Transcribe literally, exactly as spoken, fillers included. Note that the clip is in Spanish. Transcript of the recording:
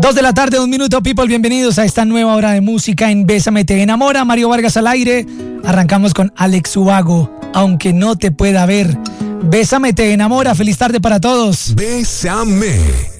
Dos de la tarde, un minuto, people, bienvenidos a esta nueva hora de música en Bésame Te Enamora. Mario Vargas al aire. Arrancamos con Alex Ubago, Aunque No Te Pueda Ver. Bésame Te Enamora, feliz tarde para todos. Bésame.